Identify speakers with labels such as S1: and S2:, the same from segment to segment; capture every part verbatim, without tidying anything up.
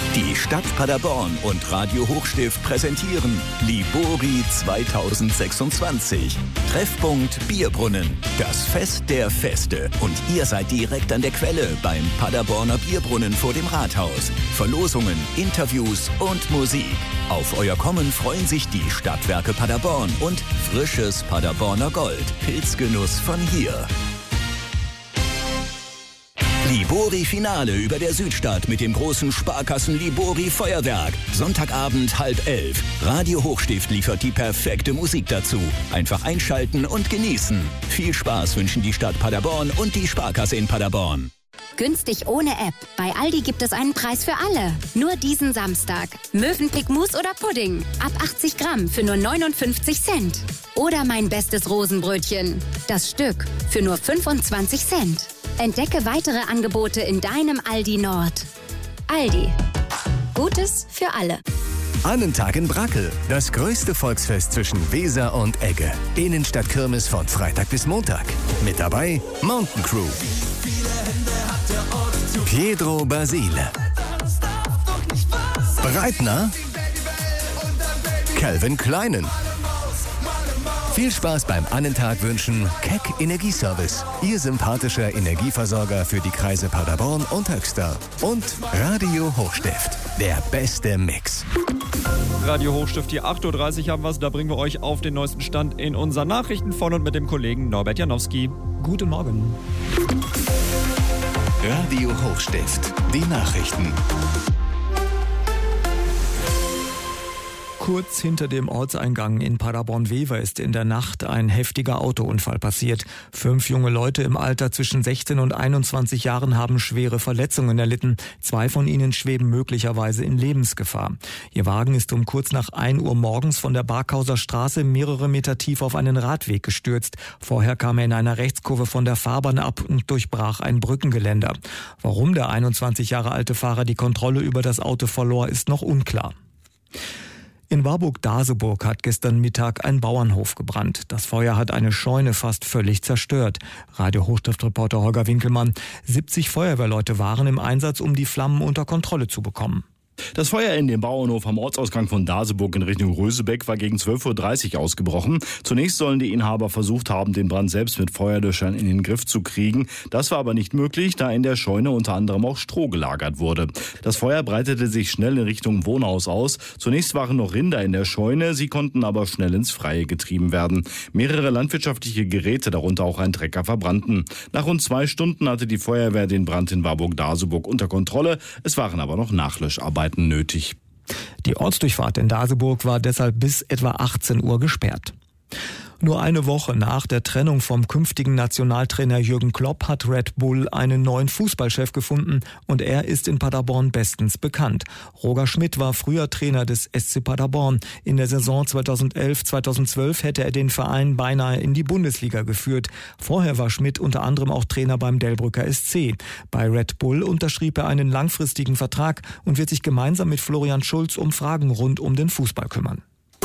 S1: Die Stadt Paderborn und Radio Hochstift präsentieren Libori zweitausendsechsundzwanzig. Treffpunkt Bierbrunnen. Das Fest der Feste. Und ihr seid direkt an der Quelle beim Paderborner Bierbrunnen vor dem Rathaus. Verlosungen, Interviews und Musik. Auf euer Kommen freuen sich die Stadtwerke Paderborn und frisches Paderborner Gold. Pilzgenuss von hier. Libori Finale über der Südstadt mit dem großen Sparkassen Libori Feuerwerk. Sonntagabend halb elf. Radio Hochstift liefert die perfekte Musik dazu. Einfach einschalten und genießen. Viel Spaß wünschen die Stadt Paderborn und die Sparkasse in Paderborn.
S2: Günstig ohne App. Bei Aldi gibt es einen Preis für alle. Nur diesen Samstag. Mövenpick Mousse oder Pudding. Ab achtzig Gramm für nur neunundfünfzig Cent. Oder mein bestes Rosenbrötchen. Das Stück für nur fünfundzwanzig Cent. Entdecke weitere Angebote in deinem Aldi Nord. Aldi. Gutes für alle.
S3: Annentag in Brackel. Das größte Volksfest zwischen Weser und Egge. Innenstadtkirmes von Freitag bis Montag. Mit dabei Mountain Crew. Pietro Basile. Breitner. Calvin Kleinen. Viel Spaß beim Annentag wünschen Keck Energieservice. Ihr sympathischer Energieversorger für die Kreise Paderborn und Höxter. Und Radio Hochstift. Der beste Mix.
S4: Radio Hochstift, hier acht Uhr dreißig haben wir es. Da bringen wir euch auf den neuesten Stand in unseren Nachrichten von und mit dem Kollegen Norbert Janowski. Guten Morgen.
S3: Radio Hochstift. Die Nachrichten.
S4: Kurz hinter dem Ortseingang in Paderborn-Wever ist in der Nacht ein heftiger Autounfall passiert. Fünf junge Leute im Alter zwischen sechzehn und einundzwanzig Jahren haben schwere Verletzungen erlitten. Zwei von ihnen schweben möglicherweise in Lebensgefahr. Ihr Wagen ist um kurz nach ein Uhr morgens von der Barkhauser Straße mehrere Meter tief auf einen Radweg gestürzt. Vorher kam er in einer Rechtskurve von der Fahrbahn ab und durchbrach ein Brückengeländer. Warum der einundzwanzig Jahre alte Fahrer die Kontrolle über das Auto verlor, ist noch unklar. In Warburg-Daseburg hat gestern Mittag ein Bauernhof gebrannt. Das Feuer hat eine Scheune fast völlig zerstört. Radio Hochstift-Reporter Holger Winkelmann. siebzig Feuerwehrleute waren im Einsatz, um die Flammen unter Kontrolle zu bekommen.
S5: Das Feuer in dem Bauernhof am Ortsausgang von Daseburg in Richtung Rösebeck war gegen zwölf Uhr dreißig ausgebrochen. Zunächst sollen die Inhaber versucht haben, den Brand selbst mit Feuerlöschern in den Griff zu kriegen. Das war aber nicht möglich, da in der Scheune unter anderem auch Stroh gelagert wurde. Das Feuer breitete sich schnell in Richtung Wohnhaus aus. Zunächst waren noch Rinder in der Scheune, sie konnten aber schnell ins Freie getrieben werden. Mehrere landwirtschaftliche Geräte, darunter auch ein Trecker, verbrannten. Nach rund zwei Stunden hatte die Feuerwehr den Brand in Warburg-Daseburg unter Kontrolle. Es waren aber noch Nachlöscharbeiten nötig.
S4: Die Ortsdurchfahrt in Daseburg war deshalb bis etwa achtzehn Uhr gesperrt. Nur eine Woche nach der Trennung vom künftigen Nationaltrainer Jürgen Klopp hat Red Bull einen neuen Fußballchef gefunden und er ist in Paderborn bestens bekannt. Roger Schmidt war früher Trainer des S C Paderborn. In der Saison zweitausendelf zweitausendzwölf hätte er den Verein beinahe in die Bundesliga geführt. Vorher war Schmidt unter anderem auch Trainer beim Delbrücker S C. Bei Red Bull unterschrieb er einen langfristigen Vertrag und wird sich gemeinsam mit Florian Schulz um Fragen rund um den Fußball kümmern.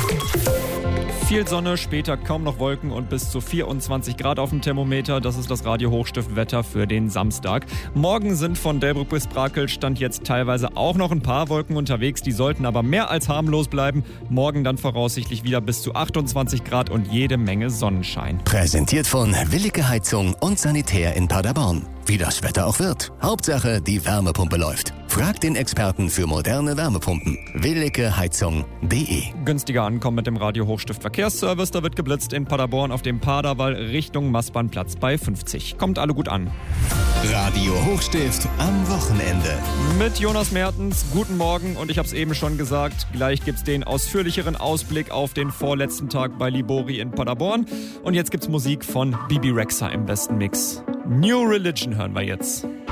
S4: Viel Sonne, später kaum noch Wolken und bis zu vierundzwanzig Grad auf dem Thermometer. Das ist das Radio Hochstift Wetter für den Samstag. Morgen sind von Delbrück bis Brakel Stand jetzt teilweise auch noch ein paar Wolken unterwegs. Die sollten aber mehr als harmlos bleiben. Morgen dann voraussichtlich wieder bis zu achtundzwanzig Grad und jede Menge Sonnenschein.
S3: Präsentiert von Willicke Heizung und Sanitär in Paderborn. Wie das Wetter auch wird. Hauptsache, die Wärmepumpe läuft. Fragt den Experten für moderne Wärmepumpen. willicke heizung punkt de.
S4: Günstiger ankommen mit dem Radio Hochstift Verkehrsservice. Da wird geblitzt in Paderborn auf dem Paderwall Richtung Maßbahnplatz bei fünfzig. Kommt alle gut an.
S3: Radio Hochstift am Wochenende.
S4: Mit Jonas Mertens. Guten Morgen und ich habe es eben schon gesagt, gleich gibt's den ausführlicheren Ausblick auf den vorletzten Tag bei Libori in Paderborn. Und jetzt gibt's Musik von Bibi Rexha im besten Mix. New Religion hören wir jetzt.